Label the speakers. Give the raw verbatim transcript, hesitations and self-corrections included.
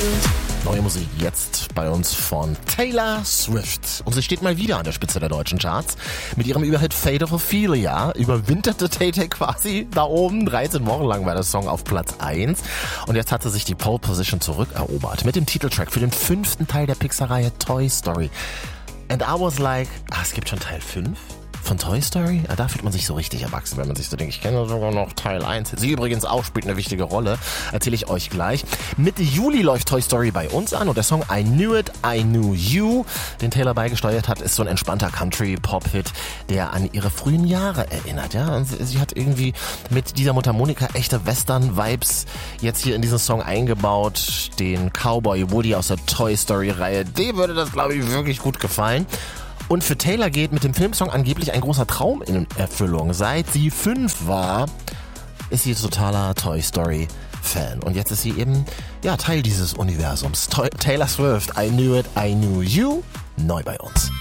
Speaker 1: Neue Musik jetzt bei uns von Taylor Swift. Und sie steht mal wieder an der Spitze der deutschen Charts. Mit ihrem Überhit Fate of Ophelia überwinterte Tay-Tay quasi da oben. dreizehn Wochen lang war der Song auf Platz eins. Und jetzt hat sie sich die Pole Position zurückerobert. Mit dem Titeltrack für den fünften Teil der Pixar-Reihe Toy Story. And I was like, ah, es gibt schon Teil fünf? Von Toy Story? Da fühlt man sich so richtig erwachsen, wenn man sich so denkt, ich kenne sogar noch Teil eins. Sie übrigens auch spielt eine wichtige Rolle, erzähle ich euch gleich. Mitte Juli läuft Toy Story bei uns an und der Song I Knew It, I Knew You, den Taylor beigesteuert hat, ist so ein entspannter Country-Pop-Hit, der an ihre frühen Jahre erinnert. Ja, und sie hat irgendwie mit dieser Mundharmonika echte Western-Vibes jetzt hier in diesen Song eingebaut. Den Cowboy Woody aus der Toy Story-Reihe, dem würde das, glaube ich, wirklich gut gefallen. Und für Taylor geht mit dem Filmsong angeblich ein großer Traum in Erfüllung. Seit sie fünf war, ist sie totaler Toy Story Fan. Und jetzt ist sie eben, ja, Teil dieses Universums. Taylor Swift, I Knew It, I Knew You, neu bei uns.